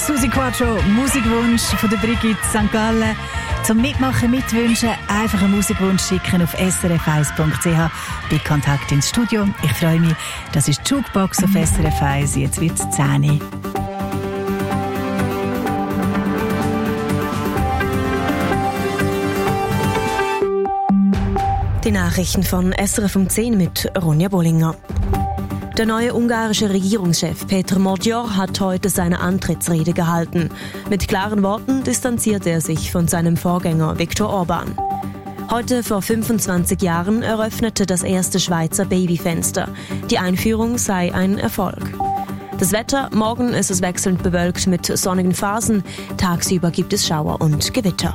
Susi Quattro, Musikwunsch von der Brigitte St. Gallen. Zum Mitmachen, Mitwünschen, einfach einen Musikwunsch schicken auf srf1.ch bei Kontakt ins Studio. Ich freue mich, das ist die Jukebox auf SRF 1. Jetzt wird es 10. Die Nachrichten von SRF um 10 mit Ronja Bollinger. Der neue ungarische Regierungschef Péter Magyar hat heute seine Antrittsrede gehalten. Mit klaren Worten distanziert er sich von seinem Vorgänger Viktor Orbán. Heute vor 25 Jahren eröffnete das erste Schweizer Babyfenster. Die Einführung sei ein Erfolg. Das Wetter: morgen ist es wechselnd bewölkt mit sonnigen Phasen. Tagsüber gibt es Schauer und Gewitter.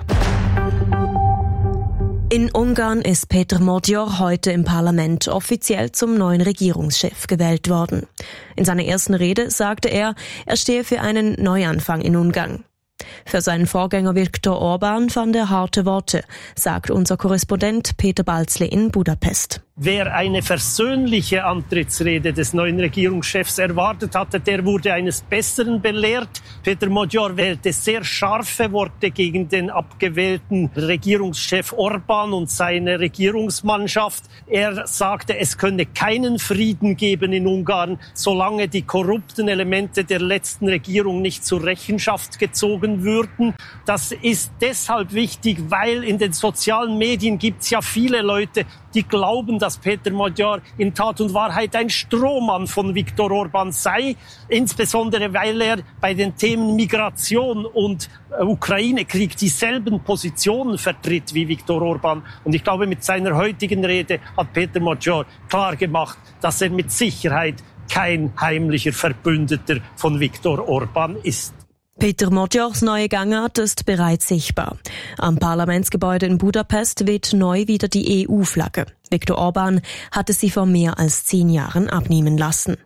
In Ungarn ist Péter Magyar heute im Parlament offiziell zum neuen Regierungschef gewählt worden. In seiner ersten Rede sagte er stehe für einen Neuanfang in Ungarn. Für seinen Vorgänger Viktor Orbán fand er harte Worte, sagt unser Korrespondent Peter Balzli in Budapest. Wer eine versöhnliche Antrittsrede des neuen Regierungschefs erwartet hatte, der wurde eines Besseren belehrt. Péter Magyar wählte sehr scharfe Worte gegen den abgewählten Regierungschef Orbán und seine Regierungsmannschaft. Er sagte, es könne keinen Frieden geben in Ungarn, solange die korrupten Elemente der letzten Regierung nicht zur Rechenschaft gezogen würden. Das ist deshalb wichtig, weil in den sozialen Medien gibt es ja viele Leute, die glauben, dass Péter Magyar in Tat und Wahrheit ein Strohmann von Viktor Orbán sei, insbesondere weil er bei den Themen Migration und Ukraine-Krieg dieselben Positionen vertritt wie Viktor Orbán. Und ich glaube, mit seiner heutigen Rede hat Péter Magyar klar gemacht, dass er mit Sicherheit kein heimlicher Verbündeter von Viktor Orbán ist. Péter Magyars neue Gangart ist bereits sichtbar. Am Parlamentsgebäude in Budapest weht neu wieder die EU-Flagge. Viktor Orbán hatte sie vor mehr als 10 Jahren abnehmen lassen.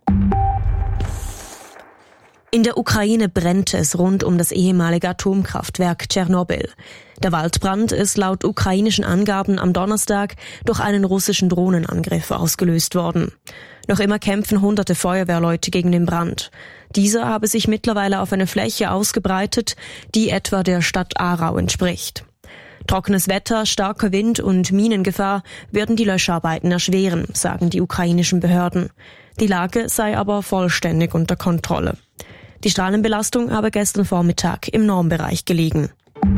In der Ukraine brennt es rund um das ehemalige Atomkraftwerk Tschernobyl. Der Waldbrand ist laut ukrainischen Angaben am Donnerstag durch einen russischen Drohnenangriff ausgelöst worden. Noch immer kämpfen hunderte Feuerwehrleute gegen den Brand. Dieser habe sich mittlerweile auf eine Fläche ausgebreitet, die etwa der Stadt Aarau entspricht. Trockenes Wetter, starker Wind und Minengefahr werden die Löscharbeiten erschweren, sagen die ukrainischen Behörden. Die Lage sei aber vollständig unter Kontrolle. Die Strahlenbelastung habe gestern Vormittag im Normbereich gelegen.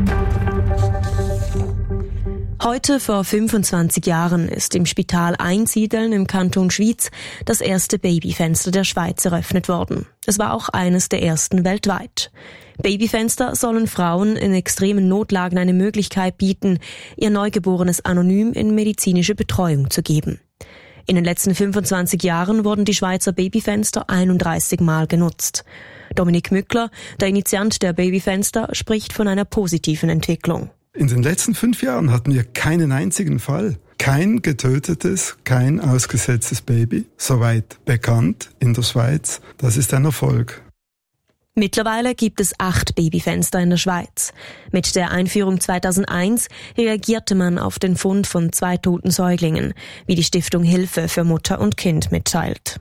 Heute vor 25 Jahren ist im Spital Einsiedeln im Kanton Schwyz das erste Babyfenster der Schweiz eröffnet worden. Es war auch eines der ersten weltweit. Babyfenster sollen Frauen in extremen Notlagen eine Möglichkeit bieten, ihr Neugeborenes anonym in medizinische Betreuung zu geben. In den letzten 25 Jahren wurden die Schweizer Babyfenster 31 Mal genutzt. Dominik Mückler, der Initiant der Babyfenster, spricht von einer positiven Entwicklung. In den letzten 5 Jahren hatten wir keinen einzigen Fall. Kein getötetes, kein ausgesetztes Baby. Soweit bekannt in der Schweiz. Das ist ein Erfolg. Mittlerweile gibt es 8 Babyfenster in der Schweiz. Mit der Einführung 2001 reagierte man auf den Fund von 2 toten Säuglingen, wie die Stiftung Hilfe für Mutter und Kind mitteilt.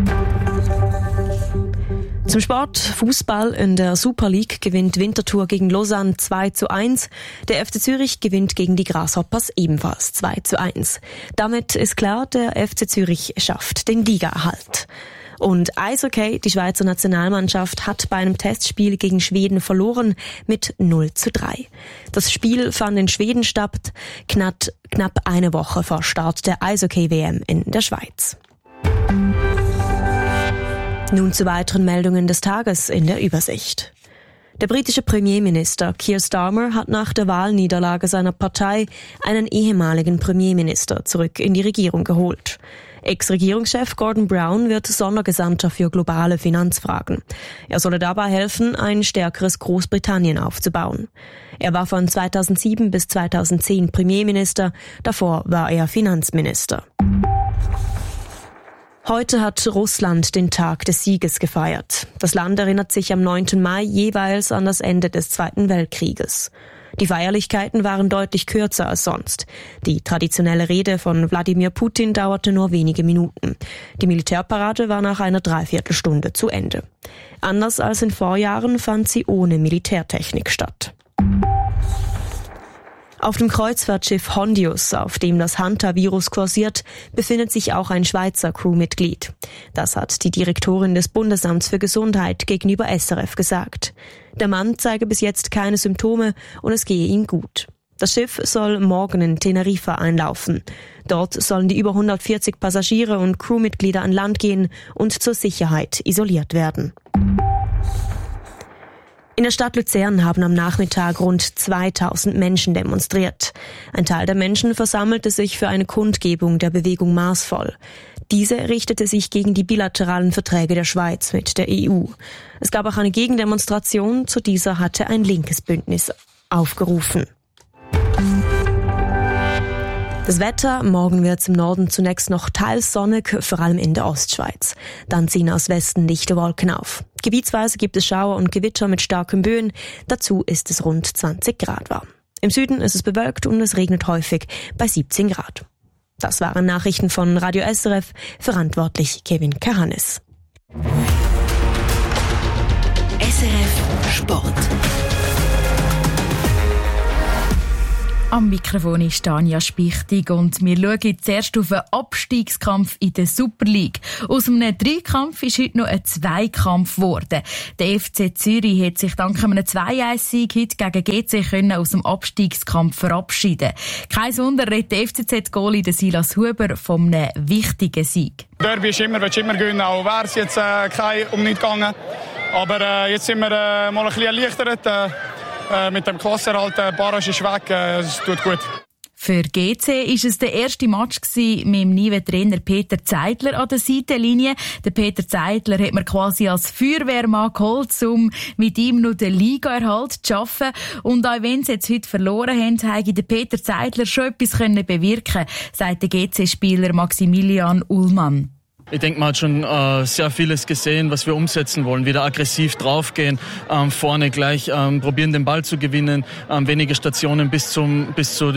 Zum Sport: Fußball. In der Super League gewinnt Winterthur gegen Lausanne 2:1. Der FC Zürich gewinnt gegen die Grasshoppers ebenfalls 2:1. Damit ist klar, der FC Zürich schafft den Ligaerhalt. Und Eishockey: die Schweizer Nationalmannschaft hat bei einem Testspiel gegen Schweden verloren mit 0:3. Das Spiel fand in Schweden statt, knapp eine Woche vor Start der Eishockey-WM in der Schweiz. Nun zu weiteren Meldungen des Tages in der Übersicht. Der britische Premierminister Keir Starmer hat nach der Wahlniederlage seiner Partei einen ehemaligen Premierminister zurück in die Regierung geholt. Ex-Regierungschef Gordon Brown wird Sondergesandter für globale Finanzfragen. Er solle dabei helfen, ein stärkeres Großbritannien aufzubauen. Er war von 2007 bis 2010 Premierminister, davor war er Finanzminister. Heute hat Russland den Tag des Sieges gefeiert. Das Land erinnert sich am 9. Mai jeweils an das Ende des Zweiten Weltkrieges. Die Feierlichkeiten waren deutlich kürzer als sonst. Die traditionelle Rede von Wladimir Putin dauerte nur wenige Minuten. Die Militärparade war nach einer Dreiviertelstunde zu Ende. Anders als in Vorjahren fand sie ohne Militärtechnik statt. Auf dem Kreuzfahrtschiff Hondius, auf dem das Hantavirus kursiert, befindet sich auch ein Schweizer Crewmitglied. Das hat die Direktorin des Bundesamts für Gesundheit gegenüber SRF gesagt. Der Mann zeige bis jetzt keine Symptome und es gehe ihm gut. Das Schiff soll morgen in Teneriffa einlaufen. Dort sollen die über 140 Passagiere und Crewmitglieder an Land gehen und zur Sicherheit isoliert werden. In der Stadt Luzern haben am Nachmittag rund 2000 Menschen demonstriert. Ein Teil der Menschen versammelte sich für eine Kundgebung der Bewegung Maßvoll. Diese richtete sich gegen die bilateralen Verträge der Schweiz mit der EU. Es gab auch eine Gegendemonstration, zu dieser hatte ein linkes Bündnis aufgerufen. Das Wetter, morgen wird es im Norden zunächst noch teils sonnig, vor allem in der Ostschweiz. Dann ziehen aus Westen dichte Wolken auf. Gebietsweise gibt es Schauer und Gewitter mit starken Böen, dazu ist es rund 20 Grad warm. Im Süden ist es bewölkt und es regnet häufig bei 17 Grad. Das waren Nachrichten von Radio SRF, verantwortlich Kevin Kahanis. SRF Sport. Am Mikrofon ist Tanja Spichtig und wir schauen zuerst auf einen Abstiegskampf in der Super League. Aus einem Dreikampf ist heute noch ein Zweikampf geworden. Der FC Zürich hat sich dank einem 2-1-Sieg heute gegen GC können aus dem Abstiegskampf verabschieden. Kein Wunder, redet der FCZ-Goalie Silas Huber von einem wichtigen Sieg. Derby willst du immer gewinnen, auch wäre es jetzt kein um nichts gegangen. Aber jetzt sind wir mal ein bisschen erleichtert. Mit dem Klassenerhalt, der Barrage ist weg, es tut gut. Für GC war es der erste Match mit dem neuen Trainer Peter Zeidler an der Seitenlinie. Der Peter Zeidler hat man quasi als Feuerwehrmann geholt, um mit ihm noch den Ligaerhalt zu schaffen. Und auch wenn sie jetzt heute verloren haben, hätte der Peter Zeidler schon etwas bewirken können, sagt der GC-Spieler Maximilian Ullmann. Ich denke, man hat schon sehr vieles gesehen, was wir umsetzen wollen. Wieder aggressiv draufgehen, vorne gleich probieren, den Ball zu gewinnen, wenige Stationen bis zum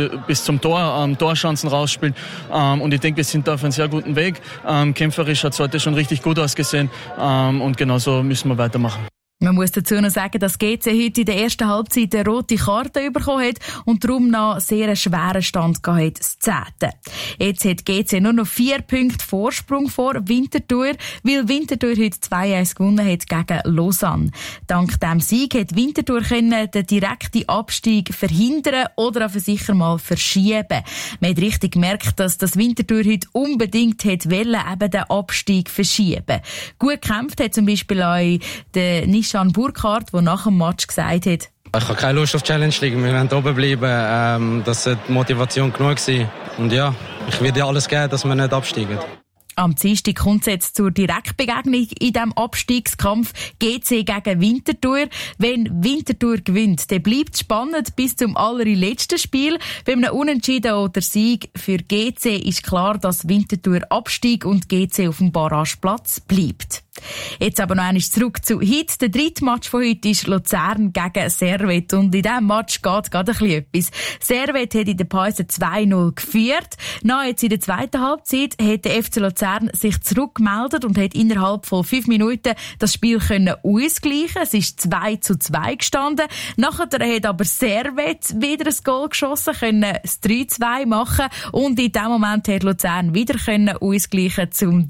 Tor, Torchancen rausspielen. Und ich denke, wir sind da auf einem sehr guten Weg. Kämpferisch hat es heute schon richtig gut ausgesehen. Und genauso müssen wir weitermachen. Man muss dazu noch sagen, dass GC heute in der ersten Halbzeit eine rote Karte bekommen hat und darum noch sehr einen schweren Stand gehabt hat, das 10. Jetzt hat GC nur noch 4 Punkte Vorsprung vor Winterthur, weil Winterthur heute 2-1 gewonnen hat gegen Lausanne. Dank diesem Sieg hat Winterthur den direkten Abstieg verhindern oder aber sicher mal verschieben. Man hat richtig gemerkt, dass das Winterthur heute unbedingt wollte, eben den Abstieg verschieben. Gut gekämpft hat zum Beispiel auch der Nishan Burkhardt, der nach dem Match gesagt hat: Ich habe keine Lust auf Challenge League, wir wollen oben bleiben, das wird Motivation genug sein. Und ja, ich werde alles geben, dass wir nicht absteigen. Am Dienstag kommt es jetzt zur Direktbegegnung in diesem Abstiegskampf GC gegen Winterthur. Wenn Winterthur gewinnt, dann bleibt es spannend bis zum allerletzten Spiel. Bei einem Unentschieden oder Sieg für GC ist klar, dass Winterthur absteigt und GC auf dem Barrageplatz bleibt. Jetzt aber noch einmal zurück zu heute. Der dritte Match von heute ist Luzern gegen Servet. Und in diesem Match geht gerade ein bisschen etwas. Servet hat in der Pause 2-0 geführt. Nach jetzt in der zweiten Halbzeit hat der FC Luzern sich zurückgemeldet und hat innerhalb von 5 Minuten das Spiel können ausgleichen. Es ist 2-2 gestanden. Nachher hat aber Servet wieder ein Goal geschossen, können das 3-2 machen. Und in dem Moment hat Luzern wieder können ausgleichen zum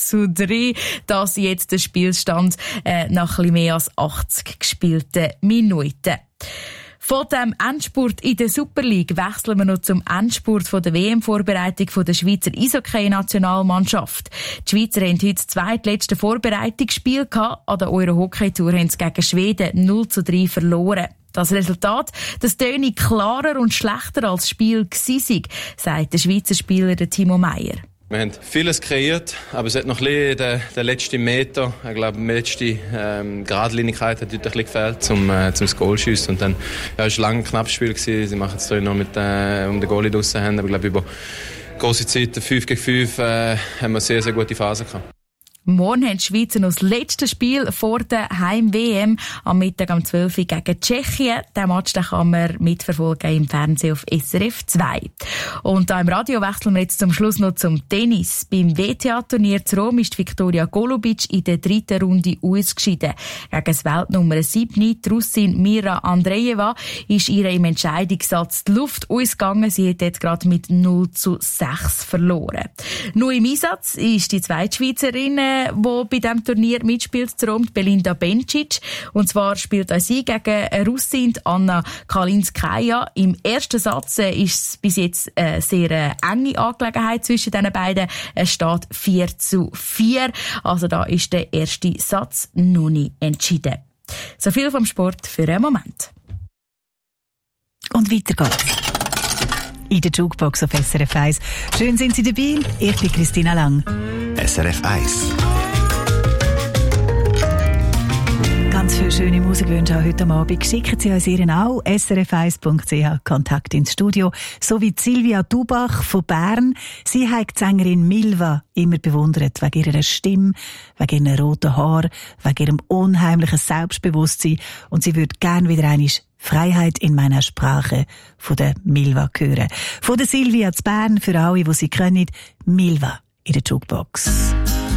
3-3. Das jetzt der Spielstand nach ein bisschen mehr als 80 gespielten Minuten. Von dem Endspurt in der Super League wechseln wir noch zum Endspurt von der WM-Vorbereitung der Schweizer Eishockey-Nationalmannschaft. Die Schweizer haben heute das zweitletzte Vorbereitungsspiel gehabt. An der Euro-Hockey-Tour haben sie gegen Schweden 0-3 verloren. Das Resultat, das töne klarer und schlechter als das Spiel gewesen, sagt der Schweizer Spieler Timo Meyer. Wir haben vieles kreiert, aber es hat noch ein bisschen den letzten Meter, ich glaube, die letzte Geradlinigkeit hat heute ein bisschen gefehlt, zum Goal schiessen. Und dann, ja, es war lange ein knappes Spiel gewesen. Sie machen es noch mit, um den Goalie draussen haben, aber ich glaube, über grosse Zeit, 5 gegen 5, haben wir sehr, sehr gute Phasen gehabt. Morgen haben die Schweizer noch das letzte Spiel vor der Heim-WM am Mittag um 12 Uhr gegen Tschechien. Den Match den kann man mitverfolgen im Fernsehen auf SRF 2. Und da im Radio wechseln wir jetzt zum Schluss noch zum Tennis. Beim WTA-Turnier zu Rom ist Viktoria Golubic in der 3. Runde ausgeschieden. Gegen das Weltnummer 7, die Russin Mira Andreeva, ist ihr im Entscheidungssatz die Luft ausgegangen. Sie hat jetzt gerade mit 0:6 verloren. Nur im Einsatz ist die zweite Schweizerin, die bei diesem Turnier mitspielt, Belinda Bencic. Und zwar spielt auch sie gegen eine Russin, Anna Kalinskaya. Im ersten Satz ist es bis jetzt eine sehr enge Angelegenheit zwischen den beiden. Es steht 4:4. Also da ist der erste Satz noch nicht entschieden. So viel vom Sport für einen Moment. Und weiter geht's. In der Jukebox auf SRF 1. Schön sind Sie dabei. Ich bin Christina Lang. SRF 1. Ganz viele schöne Musikwünsche auch heute Abend. Schicken Sie uns Ihren auch. srf1.ch, Kontakt ins Studio. So wie Silvia Dubach von Bern. Sie hat die Sängerin Milva immer bewundert. Wegen ihrer Stimme, wegen ihren roten Haaren, wegen ihrem unheimlichen Selbstbewusstsein. Und sie würde gerne wieder einmal Freiheit in meiner Sprache von der Milva hören. Von der Silvia zu Bern, für alle, die sie kennen. Milva in der Jukebox.